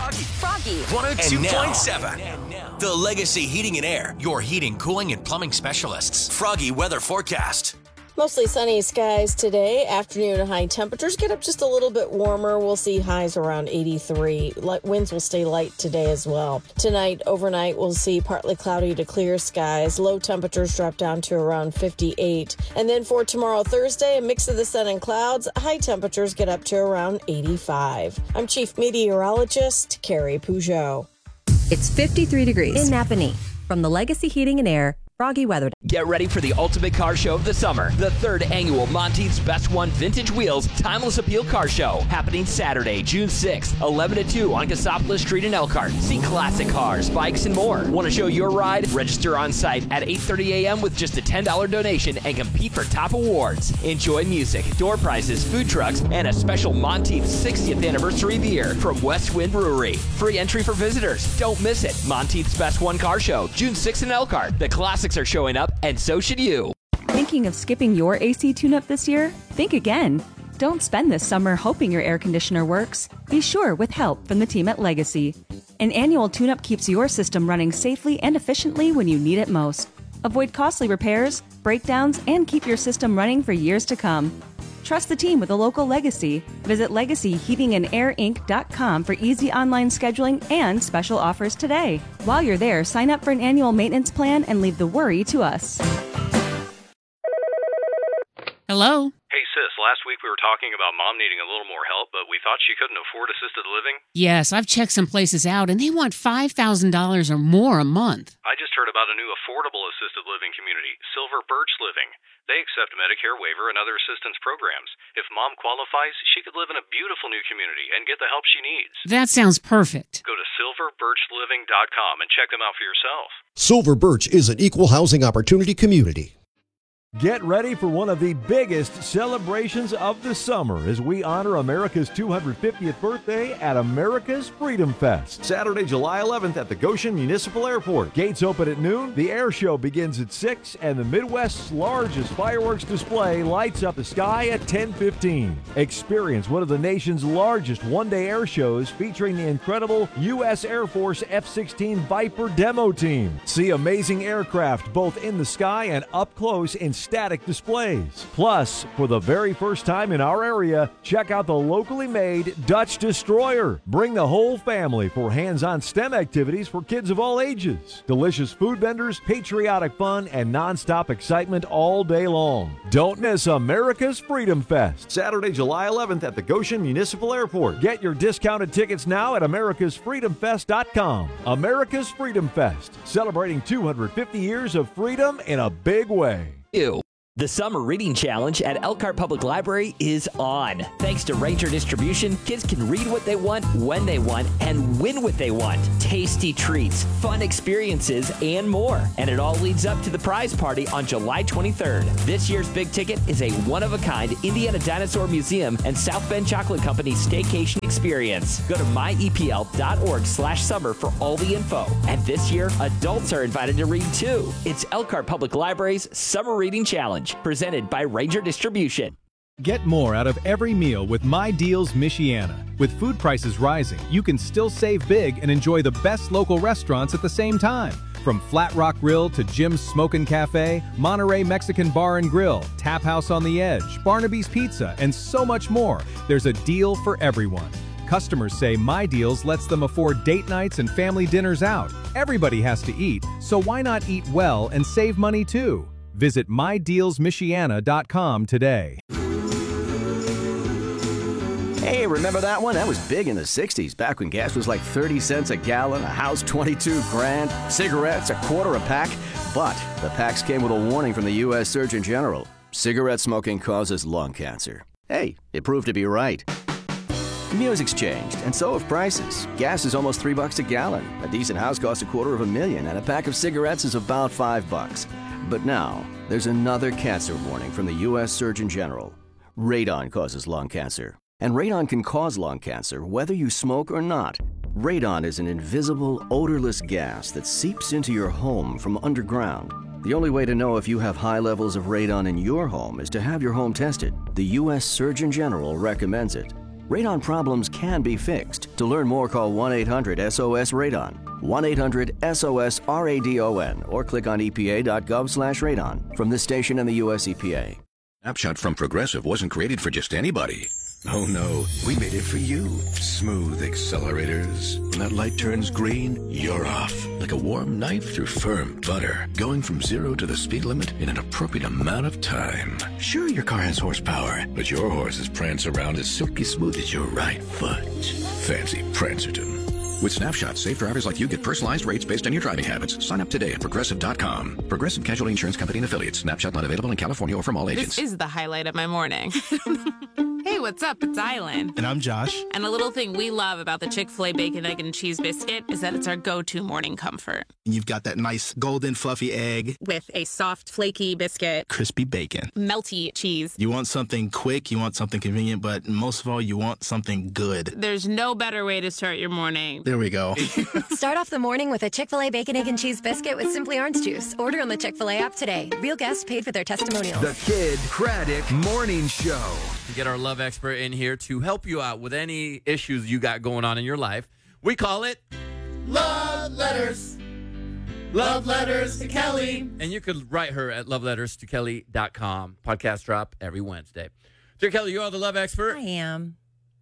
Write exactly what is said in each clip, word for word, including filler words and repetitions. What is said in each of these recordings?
Froggy. Froggy. one oh two point seven. The Legacy Heating and Air, your heating, cooling, and plumbing specialists. Froggy weather forecast. Mostly sunny skies today. Afternoon high temperatures get up just a little bit warmer. We'll see highs around eighty-three. Light winds will stay light today as well. Tonight, overnight, we'll see partly cloudy to clear skies. Low temperatures drop down to around fifty-eight. And then for tomorrow, Thursday, a mix of the sun and clouds. High temperatures get up to around eighty-five. I'm Chief Meteorologist Carrie Peugeot. It's fifty-three degrees in Napanee. From the Legacy Heating and Air Froggy Weather. Get ready for the ultimate car show of the summer. The third annual Monteith's Best One Vintage Wheels Timeless Appeal Car Show. Happening Saturday, June sixth, eleven to two on Cassopolis Street in Elkhart. See classic cars, bikes, and more. Want to show your ride? Register on site at eight thirty a.m. with just a ten dollars donation and compete for top awards. Enjoy music, door prizes, food trucks, and a special Monteith's sixtieth anniversary beer from West Wind Brewery. Free entry for visitors. Don't miss it. Monteith's Best One Car Show, June sixth in Elkhart. The classics are showing up, and so should you. Thinking of skipping your A C tune-up this year? Think again. Don't spend this summer hoping your air conditioner works. Be sure with help from the team at Legacy. An annual tune-up keeps your system running safely and efficiently when you need it most. Avoid costly repairs, breakdowns, and keep your system running for years to come. Trust the team with a local Legacy. Visit legacy heating and air inc dot com for easy online scheduling and special offers today. While you're there, sign up for an annual maintenance plan and leave the worry to us. Hello? Hey, sis, last week we were talking about Mom needing a little more help, but we thought she couldn't afford assisted living. Yes, I've checked some places out, and they want five thousand dollars or more a month. I just heard about a new affordable assisted living community, Silver Birch Living. They accept Medicare waiver and other assistance programs. If Mom qualifies, she could live in a beautiful new community and get the help she needs. That sounds perfect. Go to silver birch living dot com and check them out for yourself. Silver Birch is an equal housing opportunity community. Get ready for one of the biggest celebrations of the summer as we honor America's two hundred fiftieth birthday at America's Freedom Fest. Saturday, July eleventh at the Goshen Municipal Airport. Gates open at noon, the air show begins at six, and the Midwest's largest fireworks display lights up the sky at ten fifteen. Experience one of the nation's largest one-day air shows featuring the incredible U S Air Force F sixteen Viper demo team. See amazing aircraft both in the sky and up close in static displays. Plus, for the very first time in our area, check out the locally made Dutch Destroyer. Bring the whole family for hands-on STEM activities for kids of all ages. Delicious food vendors, patriotic fun, and non-stop excitement all day long. Don't miss America's Freedom Fest, Saturday, July eleventh at the Goshen Municipal Airport. Get your discounted tickets now at americas freedom fest dot com. America's Freedom Fest, celebrating two hundred fifty years of freedom in a big way. Ew. The Summer Reading Challenge at Elkhart Public Library is on. Thanks to Ranger Distribution, kids can read what they want, when they want, and win what they want. Tasty treats, fun experiences, and more. And it all leads up to the prize party on July twenty-third. This year's big ticket is a one-of-a-kind Indiana Dinosaur Museum and South Bend Chocolate Company staycation experience. Go to my e p l dot org slash summer for all the info. And this year, adults are invited to read too. It's Elkhart Public Library's Summer Reading Challenge, presented by Ranger Distribution. Get more out of every meal with My Deals Michiana. With food prices rising, you can still save big and enjoy the best local restaurants at the same time. From Flat Rock Grill to Jim's Smokin' Cafe, Monterey Mexican Bar and Grill, Tap House on the Edge, Barnaby's Pizza, and so much more. There's a deal for everyone. Customers say My Deals lets them afford date nights and family dinners out. Everybody has to eat, so why not eat well and save money too? Visit my deals michiana dot com today. Hey, remember that one? That was big in the sixties, back when gas was like thirty cents a gallon, a house twenty-two grand, cigarettes a quarter a pack. But the packs came with a warning from the U S Surgeon General. Cigarette smoking causes lung cancer. Hey, it proved to be right. Music's changed, and so have prices. Gas is almost three bucks a gallon. A decent house costs a quarter of a million, and a pack of cigarettes is about five bucks. But now, there's another cancer warning from the U S Surgeon General. Radon causes lung cancer. And radon can cause lung cancer whether you smoke or not. Radon is an invisible, odorless gas that seeps into your home from underground. The only way to know if you have high levels of radon in your home is to have your home tested. The U S Surgeon General recommends it. Radon problems can be fixed. To learn more, call one eight hundred S O S Radon. one eight hundred S O S R A D O N or click on E P A dot gov slash radon. From this station and the U S E P A. Snapshot from Progressive wasn't created for just anybody. Oh no, we made it for you. Smooth accelerators. When that light turns green, you're off. Like a warm knife through firm butter. Going from zero to the speed limit in an appropriate amount of time. Sure, your car has horsepower, but your horses prance around as silky smooth as your right foot. Fancy Prancerton. With Snapshot, safe drivers like you get personalized rates based on your driving habits. Sign up today at Progressive dot com. Progressive Casualty Insurance Company and Affiliates. Snapshot not available in California or from all agents. This is the highlight of my morning. Hey, what's up? It's Island. And I'm Josh. And a little thing we love about the Chick-fil-A Bacon, Egg, and Cheese Biscuit is that it's our go-to morning comfort. And you've got that nice golden fluffy egg. With a soft, flaky biscuit. Crispy bacon. Melty cheese. You want something quick, you want something convenient, but most of all, you want something good. There's no better way to start your morning. There we go. Start off the morning with a Chick-fil-A Bacon, Egg, and Cheese Biscuit with Simply Orange Juice. Order on the Chick-fil-A app today. Real guests paid for their testimonials. The Kid Craddock Morning Show. To get our love expert in here to help you out with any issues you got going on in your life. We call it Love Letters. Love Letters to Kelly. And you could write her at love letters to kelly dot com. Podcast drop every Wednesday. Dear Kelly, you are the love expert. I am.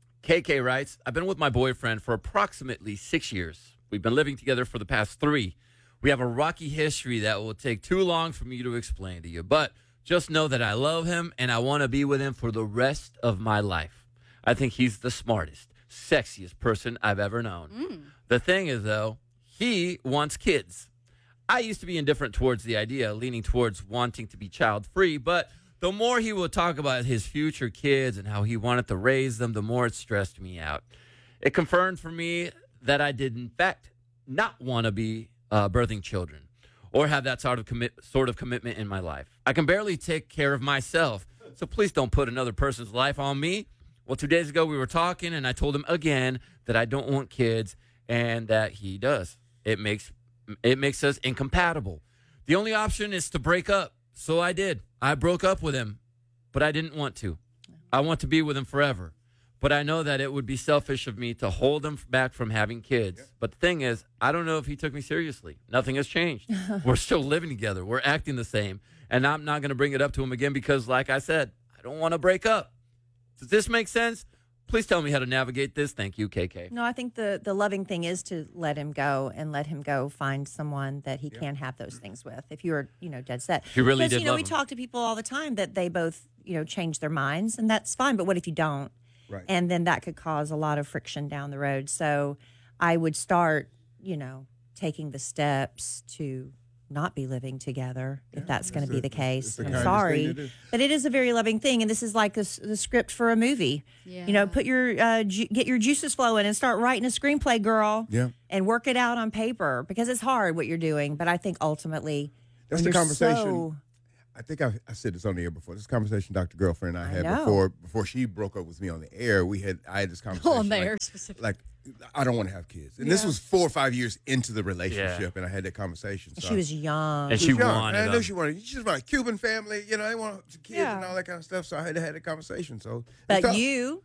K K writes, I've been with my boyfriend for approximately six years. We've been living together for the past three. We have a rocky history that will take too long for me to explain to you, but just know that I love him and I want to be with him for the rest of my life. I think he's the smartest, sexiest person I've ever known. Mm. The thing is, though, he wants kids. I used to be indifferent towards the idea, leaning towards wanting to be child-free, but the more he would talk about his future kids and how he wanted to raise them, the more it stressed me out. It confirmed for me that I did, in fact, not want to be uh, birthing children or have that sort of commit, sort of commitment in my life. I can barely take care of myself, so please don't put another person's life on me. Well, two days ago we were talking, and I told him again that I don't want kids, and that he does. It makes it makes us incompatible. The only option is to break up, so I did. I broke up with him, but I didn't want to. I want to be with him forever, but I know that it would be selfish of me to hold him back from having kids. Yeah. But the thing is, I don't know if he took me seriously. Nothing has changed. We're still living together. We're acting the same, and I'm not going to bring it up to him again because, like I said, I don't want to break up. Does this make sense? Please tell me how to navigate this. Thank you, K K. No, I think the, the loving thing is to let him go and let him go find someone that he yeah. can have those things with. If you were, you know, dead set. He really because, did you know, love we him. talk to people all the time that they both, you know, change their minds, and that's fine. But what if you don't? Right. And then that could cause a lot of friction down the road. So I would start, you know, taking the steps to not be living together, yeah, if that's going to be the case. I'm sorry, but it is a very loving thing, and this is like a, the script for a movie. Yeah. You know, put your uh, ju- get your juices flowing and start writing a screenplay, girl. Yeah, and work it out on paper because it's hard what you're doing. But I think ultimately, that's the conversation. So, I think I, I said this on the air before. This conversation Doctor Girlfriend and I, I had know. before before she broke up with me on the air. We had I had this conversation. On the air, like, specifically. Like, I don't want to have kids. And yeah. this was four or five years into the relationship, yeah. and I had that conversation. So she was young. And she, she was young. wanted and I them. knew she wanted. She was my Cuban family. You know, they want kids yeah. and all that kind of stuff. So I had to have that conversation. So, But you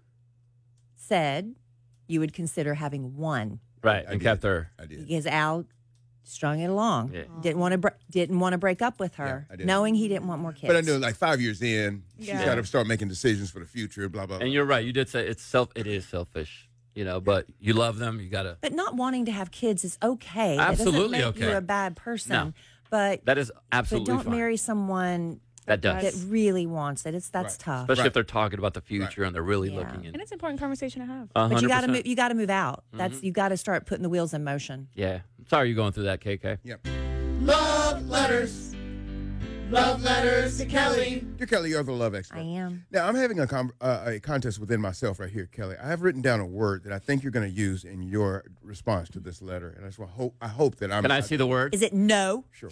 said you would consider having one. Right, I and did. kept her. I did. Because Al strung it along. Yeah. Didn't want to bre- didn't want to break up with her, Yeah, I did. knowing he didn't want more kids. But I knew like five years in, she's Yeah. got to start making decisions for the future, blah, blah, blah. And you're right. You did say it's self. It is selfish, you know. But you love them. You gotta. But not wanting to have kids is okay. Absolutely that doesn't make okay. you a bad person. No. But That is absolutely but don't fine. marry someone That does. that really wants it. It's that's Right. tough. Especially Right. if they're talking about the future Right. and they're really Yeah. looking in. And it's an important conversation to have. A But you got to hundred move. You got to move out. That's Mhm. you got to start putting the wheels in motion. Yeah. Sorry you're going through that, K K. Yep. Love Letters. Love Letters to Kelly. Dear Kelly, you're the love expert. I am. Now, I'm having a, com- uh, a contest within myself right here, Kelly. I have written down a word that I think you're going to use in your response to this letter, and I just want hope. I hope that I'm. Can I see the word? Is it no? Sure.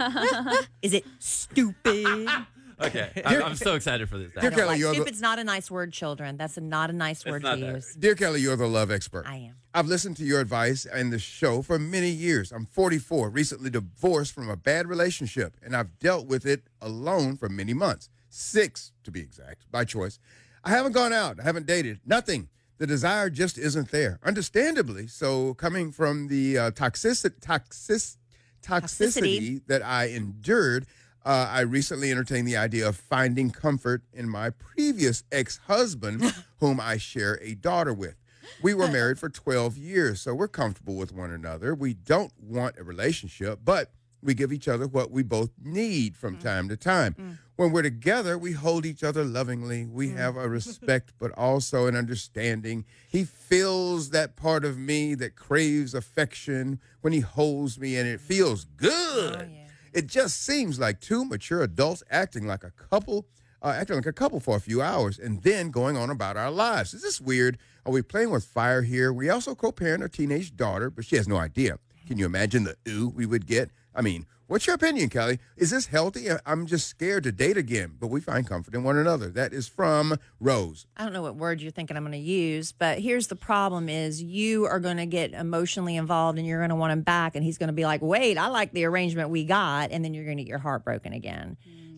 Is it stupid? Okay. I'm, I'm so excited for this. Dear I don't Kelly, like you're the- stupid's not a nice word, children. That's a, not a nice word not to that. use. Dear Kelly, you're the love expert. I am. I've listened to your advice and the show for many years. I'm forty-four, recently divorced from a bad relationship, and I've dealt with it alone for many months. Six, to be exact, by choice. I haven't gone out. I haven't dated. Nothing. the desire just isn't there, understandably. So coming from the uh, toxic, toxic, toxicity, Toxicity. that I endured, uh, I recently entertained the idea of finding comfort in my previous ex-husband, whom I share a daughter with. We were married for twelve years, so we're comfortable with one another. We don't want a relationship, but we give each other what we both need from Mm. time to time. Mm. When we're together, we hold each other lovingly. We Mm. have a respect, but also an understanding. He feels that part of me that craves affection when he holds me, and it feels good. Oh, yeah. It just seems like two mature adults acting like a couple, uh, acting like a couple for a few hours, and then going on about our lives. Is this weird? Are we playing with fire here? We also co-parent a teenage daughter, but she has no idea. Can you imagine the ooh we would get? I mean, what's your opinion, Kelly? Is this healthy? I'm just scared to date again, but we find comfort in one another. That is from Rose. I don't know what word you're thinking I'm going to use, but here's the problem is you are going to get emotionally involved and you're going to want him back, and he's going to be like, wait, I like the arrangement we got, and then you're going to get your heart broken again.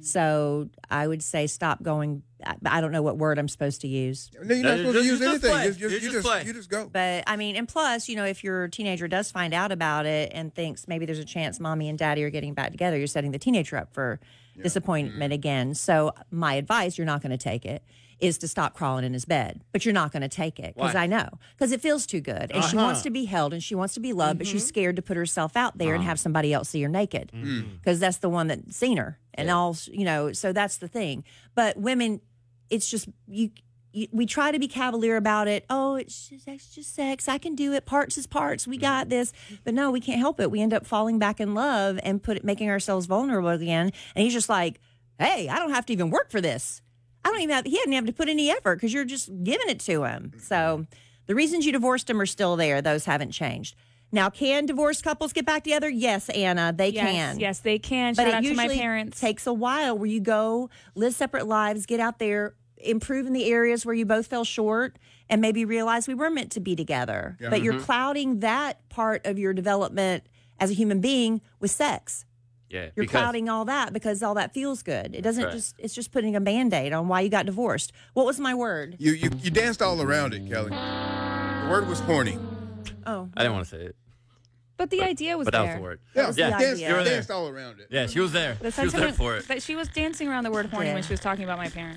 So I would say stop going. I- I don't know what word I'm supposed to use. No, you're not supposed to just- use just anything. play. Just, just, You you, just just, play. you just go. But I mean, and plus, you know, if your teenager does find out about it and thinks maybe there's a chance mommy and daddy are getting back together, you're setting the teenager up for disappointment again. So my advice, you're not going to take it, is to stop crawling in his bed. But you're not going to take it because Why? I know. Because it feels too good. And she Uh-huh. wants to be held and she wants to be loved, but she's scared to put herself out there and have somebody else see her naked. Because that's the one that's seen her. And all, you know, so that's the thing. But women, it's just, you, you we try to be cavalier about it. Oh, it's just, it's just sex. I can do it. Parts is parts. We got this. But no, we can't help it. We end up falling back in love and put it, making ourselves vulnerable again. And he's just like, hey, I don't have to even work for this. I don't even have, he hadn't have to put any effort because you're just giving it to him. So the reasons you divorced him are still there. Those haven't changed. Now, can divorced couples get back together? Yes, Anna, they Yes, can. yes, they can. But Shout it out to my usually parents. takes a while where you go, live separate lives, get out there, improve in the areas where you both fell short, and maybe realize we were meant to be together. Yeah. But you're Mhm. clouding that part of your development as a human being with sex. Yeah, You're because- clouding all that because all that feels good. It doesn't right. just, it's just putting a Band-Aid on why you got divorced. What was my word? You, you, you danced all around it, Kelly. The word was horny. Oh. I didn't want to say it, But the idea was but that there. was the word. Yeah, was you the danced, idea. You were there. danced all around it. Yeah, she was there. The She was there sentiment for it. that she was dancing around the word horny Yeah. when she was talking about my parents.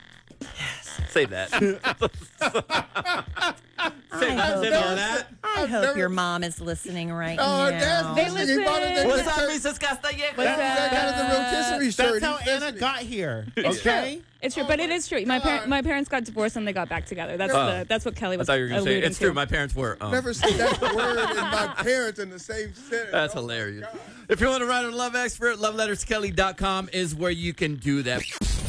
Save that. Save I that. hope, Save all that. I I've hope never- your mom is listening right Oh, now. Dad's They listening. He bought it- listen. What's up, that- Missus Castillejo? That, that, that is a rotisserie shirt. That's how He's Anna listening. got here. It's Okay? true. It's true, but it is true. My par- my parents got divorced and they got back together. That's Oh. the that's what Kelly I was thought you were going to say alluding it's true. to. My parents were. Um, Never said that word and my parents in the same sentence. That's Oh, hilarious. God. If you want to write a love expert, love letters kelly dot com is where you can do that.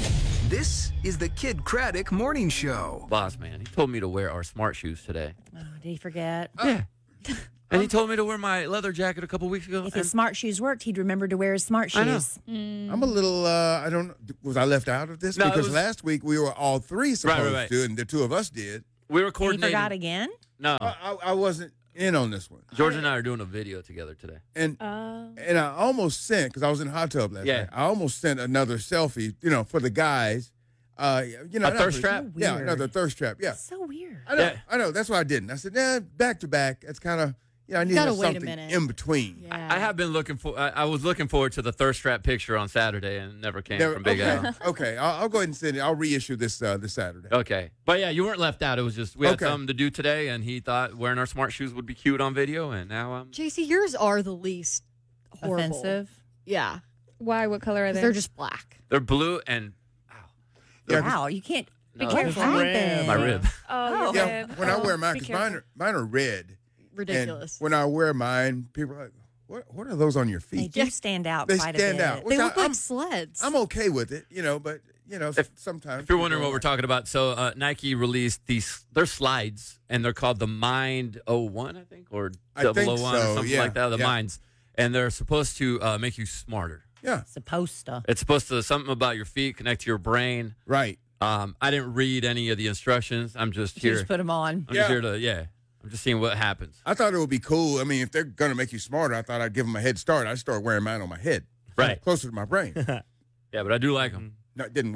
This is the Kid Craddock Morning Show. Boss man, he told me to wear our smart shoes today. Oh, did he forget? Yeah. And he told me to wear my leather jacket a couple weeks ago. If and- his smart shoes worked, he'd remember to wear his smart I know. shoes. I'm a little, uh, I don't know, was I left out of this? No, it because was- last week we were all three supposed right, right. to, and the two of us did. we were And he coordinating. forgot again? No, I, I, I wasn't in on this one. George and I are doing a video together today. And Oh. and I almost sent, because I was in the hot tub last Yeah. night, I almost sent another selfie, you know, for the guys. Uh, you know, A not thirst for- trap? Yeah, Weird. another thirst trap. Yeah, So weird. I know, Yeah. I know. That's why I didn't. I said, nah, back to back. It's kind of, you know, I need gotta something wait a minute. in between. Yeah. I have been looking for. I, I was looking forward to the thirst trap picture on Saturday, and it never came Never- from Big okay, Al. okay. I'll, I'll go ahead and send it. I'll reissue this uh, this Saturday. Okay, but yeah, you weren't left out. It was just we had Okay. something to do today, and he thought wearing our smart shoes would be cute on video, and now um, J C, yours are the least horrible. Offensive. Yeah. Why? What color are 'Cause they? they're just black. they're blue and Yeah, Wow, you can't. No, what careful. happened? my rib. Oh, Yeah, rib. when I Oh, wear mine, be because careful. mine, are- mine are red. Ridiculous. And when I wear mine, people are like, what, what are those on your They feet? do stand out They quite stand a bit. out. They Which look I, like I'm, sleds. I'm okay with it, you know, but, you know, If- sometimes. If you're wondering people what we're talking about, so uh, Nike released these. They're slides, and they're called the Mind oh one, I think, or I double think oh one, or so, something yeah, like that. The yeah. Minds, and they're supposed to uh, make you smarter. Yeah, Supposed to. It's supposed to something about your feet connect to your brain. right. Um, I didn't read any of the instructions. I'm just You here. just put them on. I'm Yeah. just here to yeah. I'm just seeing what happens. I thought it would be cool. I mean, if they're going to make you smarter, I thought I'd give them a head start. I'd start wearing mine on my head. Right. Closer to my brain. Yeah, but I do like them. No, it didn't work.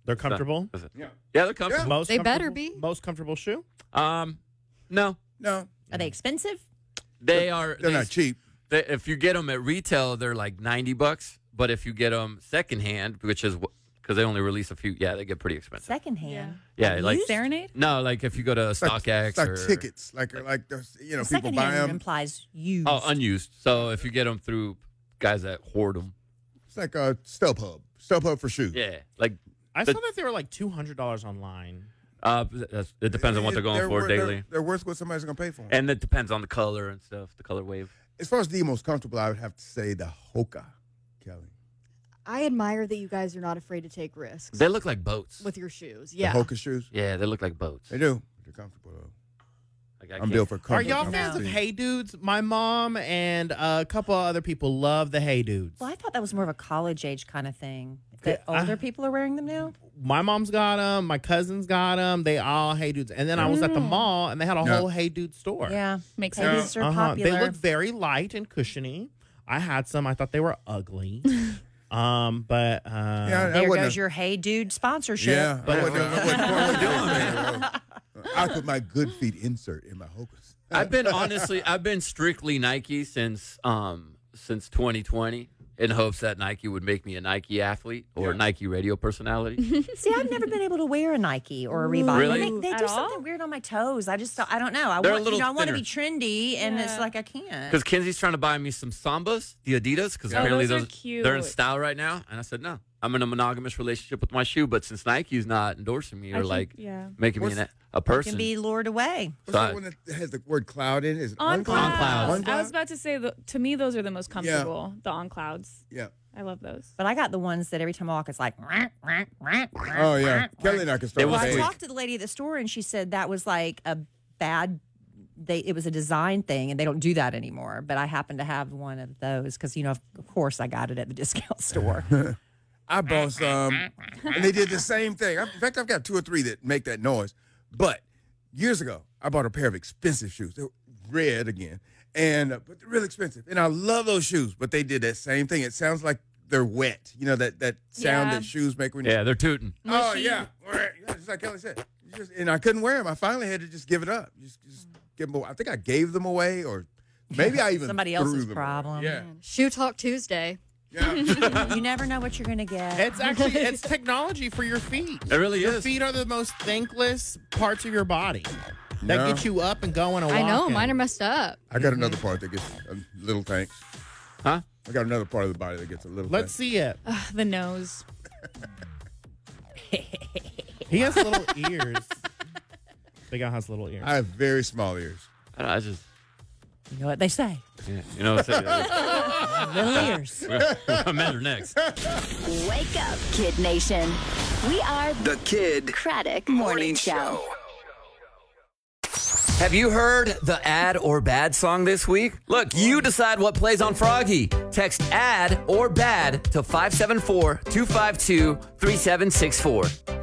They're comfortable? So, yeah. yeah, they're comfortable. Most They better comfortable- be. Most comfortable shoe? Um, no. No. Are they expensive? They are. They're they- not cheap. They, if you get them at retail, they're like ninety bucks. But if you get them secondhand, which is because they only release a few, yeah, they get pretty expensive. Secondhand. Yeah, like Serenade? No, like if you go to It's like, StockX it's like or tickets, like like there's, you know, The people buy secondhand them. implies used. oh unused. So if you get them through guys that hoard them, It's like a StubHub, StubHub for shoes. yeah, like I the- saw that they were like two hundred dollars online. uh, that's, it depends on what they're going for wor- daily, They're, they're worth what somebody's going to pay for 'em. and it depends on the color and stuff, the color wave. As far as the most comfortable, I would have to say the Hoka, Kelly. I admire that you guys are not afraid to take risks They look like boats. with your shoes. Yeah. The Hoka shoes. Yeah, they look like boats. They do. They're comfortable though. Like, I I'm can't- built for Are comfort. y'all not fans for of speed. Hey Dudes? My mom and a couple of other people love the Hey Dudes. Well, I thought that was more of a college age kind of thing. That Yeah, I- older people are wearing them now. My mom's got them. My cousins got them. They all Hey Dudes. And then I was at the mall and they had a Yeah. whole Hey Dude store. Yeah, Makes Hey sense. Dudes are Uh-huh. popular. They look very light and cushiony. I had some. I thought they were ugly. um, but uh, Yeah, I there wouldn't goes have- your Hey Dude sponsorship. Yeah, I wouldn't, I wouldn't, I wouldn't do anything. I put my good feet insert in my Hokas. I've been honestly, I've been strictly Nike since um since twenty twenty in hopes that Nike would make me a Nike athlete or Yeah. Nike radio personality. See, I've never been able to wear a Nike or a Reebok. Really? They, they At do all? something weird on my toes. I just, don't- I don't know. I They're a want, little you know, I want to thinner. be trendy, and it's Yeah. like I can't. Because Kenzie's trying to buy me some Sambas, the Adidas, because Yeah. Oh, apparently those are those cute. they're in style right now. And I said no, I'm in a monogamous relationship with my shoe. But since Nike's not endorsing me I or can- like yeah. making me What's- an, a I person, can be lured away. What's So that I- one that has the word cloud in? Is it On clouds. clouds. On I cloud? was about to say, the, to me, those are the most comfortable. The on clouds. Yeah. I love those. But I got the ones that every time I walk, it's like. Oh yeah, Kelly and I can It start. was Well, I with sweet. talked to the lady at the store, and she said that was like a bad. They it was a design thing, and they don't do that anymore. But I happen to have one of those because you know, of course, I got it at the discount store. I bought some, and they did the same thing. I- In fact, I've got two or three that make that noise. But years ago, I bought a pair of expensive shoes. They were red again, and uh, but they're really expensive. And I love those shoes, but they did that same thing. It sounds like they're wet. You know that that sound Yeah. that shoes make when you. yeah, they're tooting. Oh Mushy. yeah, yeah, just like Kelly said. You just- and I couldn't wear them. I finally had to just give it up. Just, just give them away. I think I gave them away, or maybe I even Somebody threw else's them away. problem. Yeah, Shoe Talk Tuesday. yeah. You never know what you're gonna get. it's actually it's technology for your feet. It really Your is. feet are the most thankless parts of your body that Yeah. get you up and going and I know, walking. mine are messed up. I got another part that gets a little thanks. Huh? I got another part of the body that gets a little. Let's thanks. see it. Ugh, the nose. He has little ears. Big Al has little ears. I have very small ears. I, don't know, I just, You know what they say. yeah, you know, what I'm Little ears. saying? Men are next. Wake up, Kid Nation. We are The Kid Craddock Morning Show. Have you heard the ad or bad song this week? Look, you decide what plays on Froggy. Text ad or bad to five seven four, two five two, three seven six four.